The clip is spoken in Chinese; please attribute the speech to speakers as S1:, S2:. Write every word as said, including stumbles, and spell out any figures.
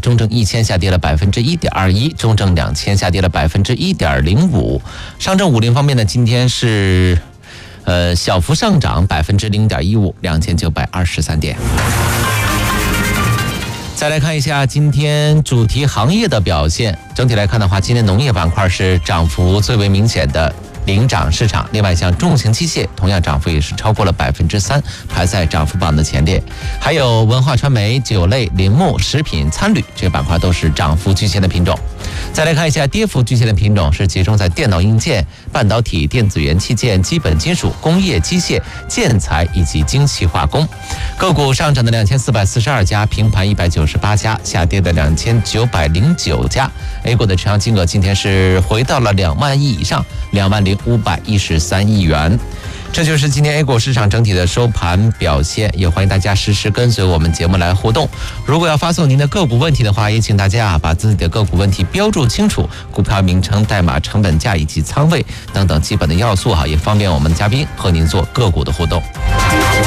S1: 中证一千下跌了百分之一点二一，中证两千下跌了百分之一点零五。上证五零方面呢，今天是呃小幅上涨百分之零点一五，两千九百二十三点。再来看一下今天主题行业的表现。整体来看的话，今天农业板块是涨幅最为明显的领涨市场，另外像重型机械同样涨幅也是超过了百分之三，排在涨幅榜的前列。还有文化传媒、酒类、林木、食品、餐旅这些板块都是涨幅居前的品种。再来看一下跌幅居前的品种，是集中在电脑硬件、半导体、电子元器件、基本金属、工业机械、建材以及精细化工。个股上涨的两千四百四十二家，平盘一百九十八家，下跌的两千九百零九家。A 股的成交金额今天是回到了两万亿以上，两万零五百一十三亿元。这就是今天 A 股市场整体的收盘表现，也欢迎大家实时跟随我们节目来互动。如果要发送您的个股问题的话，也请大家啊把自己的个股问题标注清楚，股票名称、代码、成本价以及仓位等等基本的要素哈，也方便我们的嘉宾和您做个股的互动。